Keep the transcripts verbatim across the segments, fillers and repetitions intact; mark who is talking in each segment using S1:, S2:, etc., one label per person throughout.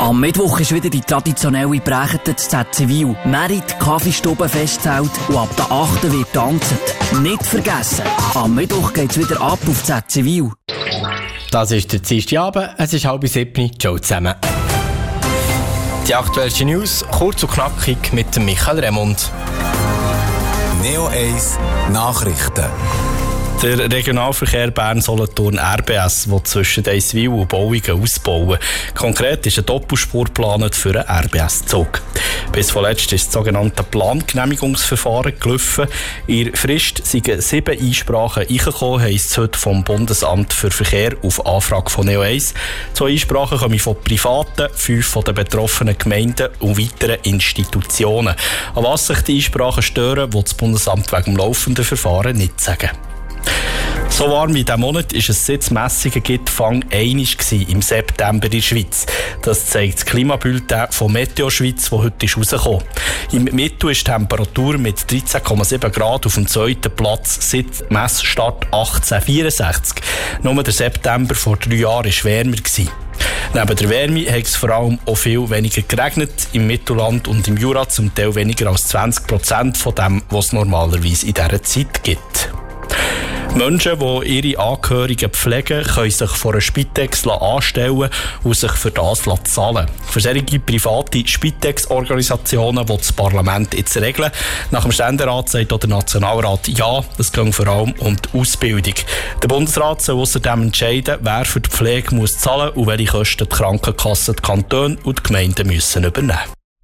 S1: Am Mittwoch ist wieder die traditionelle Brächete zu Zetsewil. Merit, Kaffeestube, Festzelt und ab der achten wird tanzt. Nicht vergessen, am Mittwoch geht's wieder ab auf Zetsewil.
S2: Das ist der Dienstagabend, es ist halb sieben, ciao zusammen. Die aktuellsten News, kurz und knackig mit dem Michael Remund.
S3: Neo eins Nachrichten.
S4: Der Regionalverkehr Bern-Solothurn R B S will zwischen Deiswil und Bauingen ausbauen. Konkret ist ein Doppelspur geplant für einen R B S-Zug. Bis zuletzt ist das sogenannte Plangenehmigungsverfahren gelaufen. In der Frist sind sieben Einsprachen eingekommen, heisst es heute vom Bundesamt für Verkehr auf Anfrage von Neo eins. Zwei Einsprachen kommen von Privaten, fünf von den betroffenen Gemeinden und weiteren Institutionen. An was sich die Einsprachen stören, will das Bundesamt wegen dem laufenden Verfahren nicht sagen. So warm wie diesen Monat war es seit es Messungen gibt, Fang einig im September in der Schweiz. Das zeigt das Klimabulletin von Meteo Schweiz, das heute rausgekommen ist. Im Mittel ist die Temperatur mit dreizehn Komma sieben Grad auf dem zweiten Platz seit Messstart achtzehnhundertvierundsechzig. Nur der September vor drei Jahren war wärmer. Neben der Wärme hat es vor allem auch viel weniger geregnet. Im Mittelland und im Jura zum Teil weniger als zwanzig Prozent von dem, was es normalerweise in dieser Zeit gibt. Menschen, die ihre Angehörigen pflegen, können sich von einer Spitex anstellen und sich für das zahlen. Für solche private Spitex-Organisationen will das Parlament jetzt regeln. Nach dem Ständerat sagt auch der Nationalrat ja, es geht vor allem um die Ausbildung. Der Bundesrat soll außerdem entscheiden, wer für die Pflege muss zahlen und welche Kosten die Krankenkassen, die Kantone und die Gemeinden müssen übernehmen.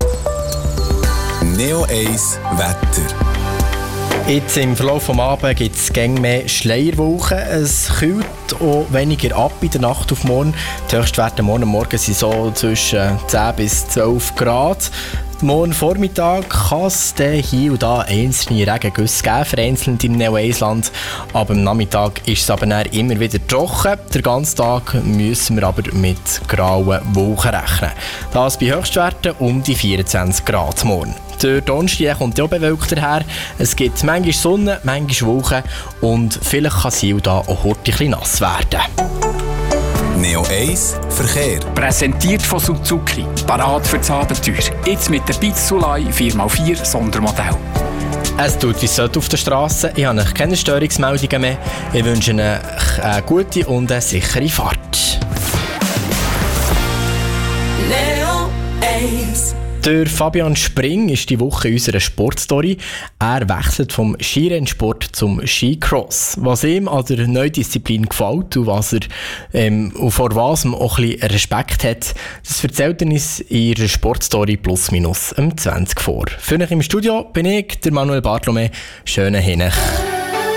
S3: Neo eins Wetter.
S2: Jetzt im Verlauf des Abends gibt es gäng mehr Schleierwolken. Es kühlt auch weniger ab in der Nacht auf morgen. Die Höchstwerte morgen Morgen sind so zwischen zehn bis zwölf Grad. Morgen Vormittag kann es hier und da einzelne Regengüsse geben, vereinzelt im Neo eins Land. Aber am Nachmittag ist es aber dann immer wieder trocken. Den ganzen Tag müssen wir aber mit grauen Wolken rechnen. Das bei Höchstwerten um die vierundzwanzig Grad morgen. Der Donnerstag kommt ja auch bewölkter her. Es gibt manchmal Sonne, manchmal Wolken und vielleicht kann es hier und da auch heute ein bisschen nass werden.
S3: Neo eins Verkehr.
S5: Präsentiert von Suzuki. Parat für das Abenteuer. Jetzt mit der Bitsulai vier mal vier Sondermodell.
S2: Es tut wie es sollte auf der Straße. Ich habe keine Störungsmeldungen mehr. Ich wünsche Ihnen eine gute und eine sichere Fahrt.
S6: Neo eins.
S2: Der Fabian Spring ist die Woche in unserer Sportstory. Er wechselt vom Skirennsport zum Skicross. Was ihm an der neuen Disziplin gefällt und, was er, ähm, und vor was man auch ein bisschen Respekt hat, das erzählt er uns in ihrer Sportstory plus minus um zwanzig vor. Für euch im Studio bin ich, der Manuel Bartlome. Schönen Hinech.